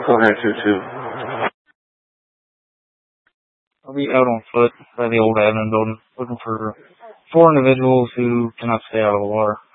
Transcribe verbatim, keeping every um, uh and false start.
Go ahead, two two. I'll be out on foot by the old admin building, looking for four individuals who cannot stay out of the water.